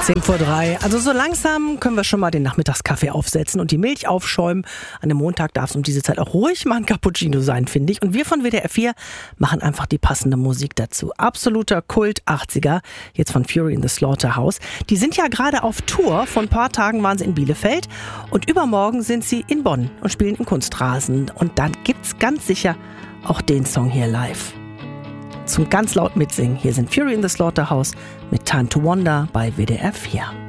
10:03. Also so langsam können wir schon mal den Nachmittagskaffee aufsetzen und die Milch aufschäumen. An einem Montag darf es um diese Zeit auch ruhig mal ein Cappuccino sein, finde ich. Und wir von WDR 4 machen einfach die passende Musik dazu. Absoluter Kult 80er, jetzt von Fury in the Slaughterhouse. Die sind ja gerade auf Tour. Vor ein paar Tagen waren sie in Bielefeld und übermorgen sind sie in Bonn und spielen im Kunstrasen. Und dann gibt's ganz sicher auch den Song hier live. Zum ganz laut mitsingen. Hier sind Fury in the Slaughterhouse mit Time to Wonder bei WDR 4.